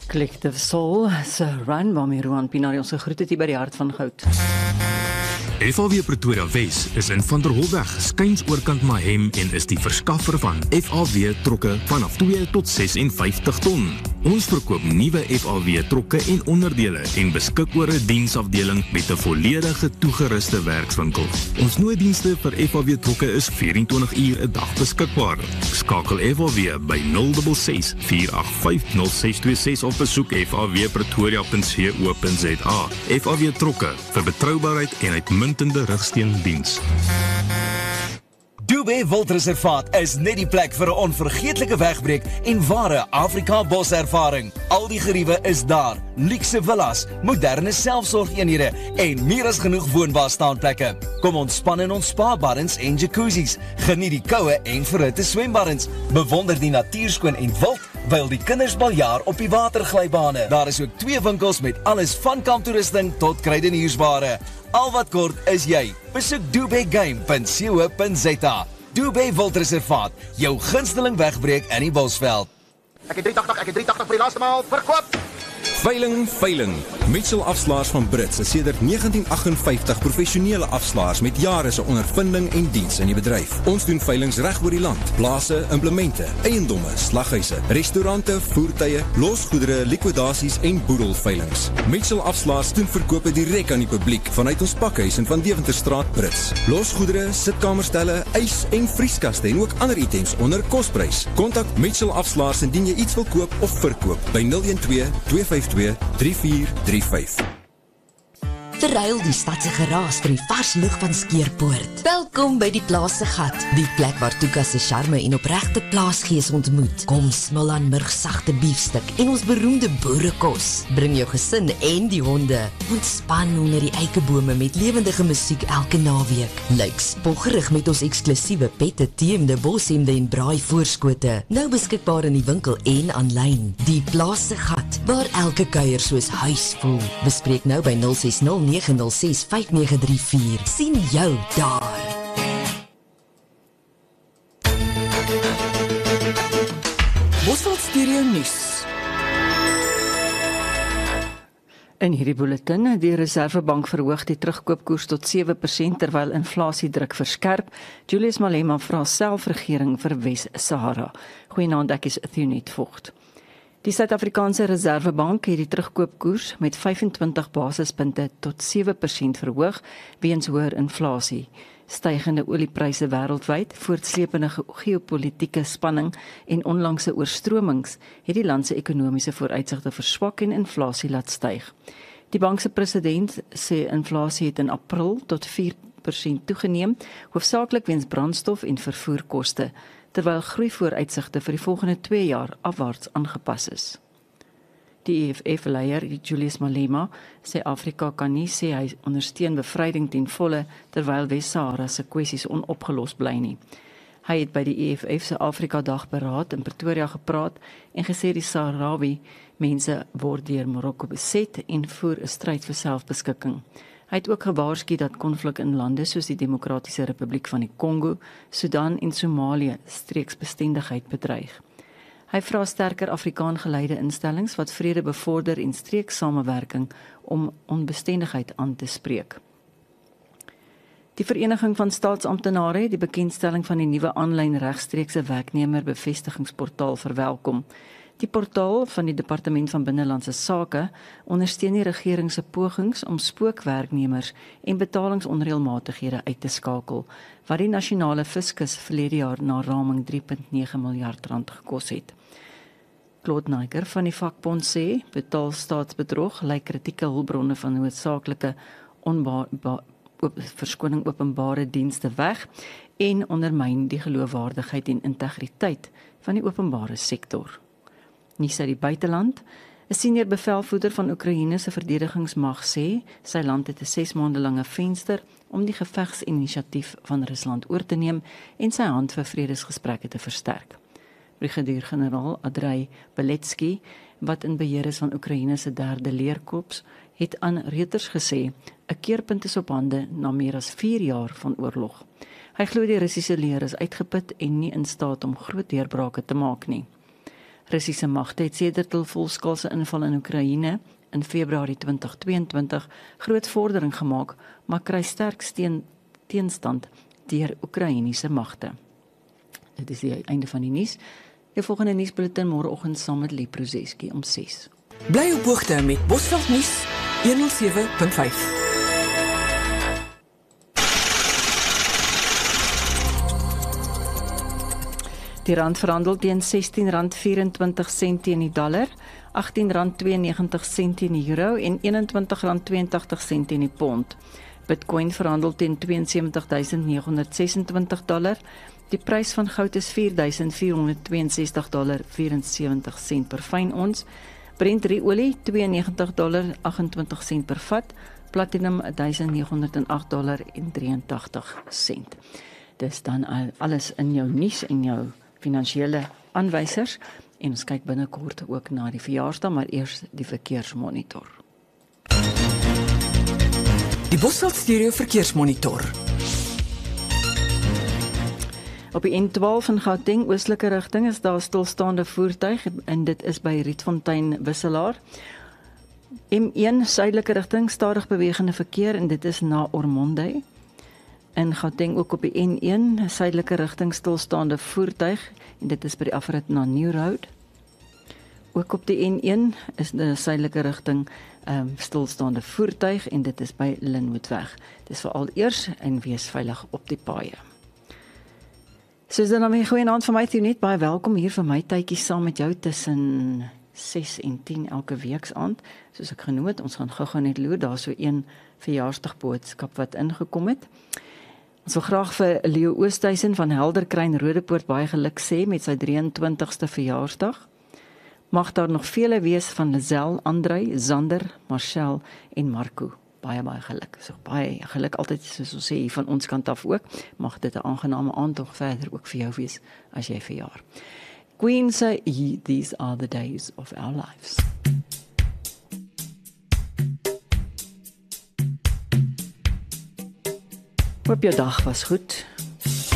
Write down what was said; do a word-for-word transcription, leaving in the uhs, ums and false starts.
Collective Soul, se Run, waarmee Roan Pinaar ons gegroet het hier by die hart van goud. F A W Pretoria Wes is in Van der Holweg, skuins oorkant Mahem en is die verskaffer van F A W trokke vanaf twee tot sesenvyftig ton. Ons verkoop nuwe F A W trokke en onderdele en beskik oor 'n diensafdeling met 'n volledige toegeruste werkswinkel. Ons nooddienste vir F A W trokke is vyf-en-twintig uur 'n dag beskikbaar. Skakel F A W by nul ses ses, vier agt vyf, nul ses twee ses of besoek f a w pretoria punt co punt za. F A W trokke vir betroubaarheid en uitmuntende rugsteundiens. Dubé Wildreservaat is net die plek vir 'n onvergeetlike wegbreek en ware Afrika boservaring. Al die geriewe is daar, luukse villas, moderne selfsorgeenhede en meer as genoeg woonbare staanplekke. Kom ontspan in ons spa-baddens en jacuzzis, geniet die koue en verhitte swembaddens, bewonder die natuurskoon en wild, wyl die kinders baljaar op die waterglybane. Daar is ook twee winkels met alles van kamptoerusting tot kruideniersware. Al wat kort is jy. Besoek dubé game punt co punt za. Dubé Wildreservaat, jou gunsteling wegbreek in die Bosveld. Ek het drie agt agt, ek het drie agt agt vir die laaste maal, verkoop! Veiling, veiling. Mitchell Afslaers van Brits is sedert negentien agt vyftig professionele afslaers met jare se ondervinding en diens in die bedryf. Ons doen veilings reg oor die land. Plase, implemente, eiendomme, slaghuise, restaurante, voertuie, losgoedere, likwidasies en boedelveilings. Mitchell Afslaers doen verkope direk aan die publiek vanuit ons pakhuis in Van Deventerstraat Brits. Losgoedere, sitkamerstelle, ys en vrieskaste en ook ander items onder kosprys. Kontak Mitchell Afslaers indien jy iets wil koop of verkoop by nul een twee, twee vyf twee, drie vier drie vyf. Verruil die stadse geraas vir die vars lug van Skeerpoort. Welkom by die Plaas se Gat, die plek waar Tuka se charme en opregte plaasgees ontmoet. Kom smil aan murgsagte biefstuk en ons beroemde boerekos. Bring jou gesin en die honde. Ontspan onder die eikebome met lewendige musiek elke naweek. Lyk spoggerig met ons eksklusiewe pette, teemde, boshemde en braai voorskote. Nou beskikbaar in die winkel en aanlyn. Die Plaas se Gat, waar elke kuier soos huis voel. Bespreek nou by nul ses nul nege nul ses vyf nege drie vier. Sien jou daar. Bosveld Stereo Nuus. In hierdie bulletin, die Reservebank verhoog die terugkoopkoers tot sewe persent terwyl inflasiedruk verskerp. Julius Malema vra selfregering vir Wes-Sahara. Goeienaand, ek is Thunit Vogt. Die Suid-Afrikaanse Reservebank het die terugkoopkoers met vyf-en-twintig basispunte tot sewe persent verhoog weens hoër inflasie. Stygende oliepryse wêreldwyd, voortsleepende geopolitiese spanning en onlangse oorstromings het die land se ekonomiese vooruitsigte verswak en inflasie laat styg. Die bank se president sê inflasie het in April tot vier persent toegeneem, hoofsaaklik weens brandstof en vervoerkoste, terwyl groeivooruitsigte vir die volgende twee jaar afwaarts aangepas is. Die E F F-leier, Julius Malema, sê Afrika kan nie sê hy ondersteun bevryding ten volle terwyl Wes-Sahara se kwessies onopgelos bly nie. Hy het by die E F F se Afrika-dag beraad in Pretoria gepraat en gesê die Sahrawi mense word deur Marokko beset en voer 'n stryd vir selfbeskikking. Hy het ook gewaarsku dat konflik in lande soos die Demokratiese Republiek van die Kongo, Sudan en Somalië streeksbestendigheid bedreig. Hy vra sterker Afrikaan-geleide instellings wat vrede bevorder en streeksamewerking om onbestendigheid aan te spreek. Die Vereniging van Staatsamptenare het die bekendstelling van die nuwe aanlyn regstreekse werknemer-bevestigingsportaal verwelkom. Die portaal van die Departement van Binnelandse Sake ondersteun die regering se pogings om spookwerknemers en betalingsonreëlmatighede uit te skakel, wat die nasionale fiskus verlede jaar na raming drie komma nege miljard rand gekos het. Claude Naiker van die vakbond sê, betaalstaatsbedrog lyk kritieke hulpbronne van noodsaaklike onba- ba- op, verskoning openbare dienste weg en ondermyn die geloofwaardigheid en integriteit van die openbare sektor. Nuus uit die buiteland. 'n Senior bevelvoerder van Oekraïne se verdedigingsmag sê sy land het 'n ses maande lange venster om die gevegsinisiatief van Rusland oor te neem en sy hand vir vredesgesprekke te versterk. Brigadier-generaal Andrei Beletsky, wat in beheer is van Oekraïne se derde leerkorps, het aan Reuters gesê 'n keerpunt is op hande na meer as vier jaar van oorlog. Hy glo die Russiese leer is uitgeput en nie in staat om groot deurbrake te maak nie. Russiese magte het sedert hul volskaalse inval in Oekraïne in Februarie twintig tweeëntwintig groot vordering gemaak, maar kry sterk steen, teenstand deur Oekraïense magte. Dit is die einde van die nuus. Die volgende nuusbulletin môreoggend saam met Lee Prozeski om ses. Bly op hoogte met Bosveld nuus honderd sewe punt vyf. Die rand verhandel teen sestien rand vyf-en-twintig sent teen die dollar, agtien rand twee en negentig sent teen die euro en eenentwintig rand twee en tagtig sent teen die pond. Bitcoin verhandel teen twee en sewentig duisend nege honderd ses en twintig dollar. Die prys van goud is vier duisend vier honderd twee en sestig dollar vyf en sewentig sent per fyn ons. Brent olie twee en negentig dollar agt en twintig sent per vat. Platinum duisend nege honderd agt dollar en drie en tagtig sent. Dis dan alles in jou nuus en jou finansiële aanwysers en ons kyk binnekort ook na die verjaarsdag, maar eers die verkeersmonitor. Die Bosveld Stereo Verkeersmonitor. Op die N twaalf in Gauteng oostelike rigting is daar stilstaande voertuig en dit is by Rietfontein Wisselaar. M een suidelike rigting stadig bewegende verkeer en dit is na Ormonde. In Gauteng ook op die N een suidelike rigting stilstaande voertuig en dit is by die afrit na New Road. Ook op die N een is die suidelike rigting um, stilstaande voertuig en dit is by Linwoodweg. Dit is veral eers en wees veilig op die paaie. Soos dan weer goeie aand van my toe net baie welkom hier vir my tydjie saam met jou tussen ses en tien elke week aand. Soos ek genoem het, ons gaan gou-gou net loer, daar so een verjaarsdagboodskap wat ingekom het. Ons wil graag vir Leo Oosthuizen van Helderkruin Rodepoort baie geluk sê met sy drieëntwintigste verjaarsdag. Mag daar nog vele wees van Lazel, Andrei, Zander, Marcel en Marco. Baie, baie geluk. So baie geluk altyd, soos ons sê, van ons kant af ook. Mag dit 'n aangename aand nog verder ook vir jou wees as jy verjaar. Queen sê, these are the days of our lives. Hoop jou dag was goed.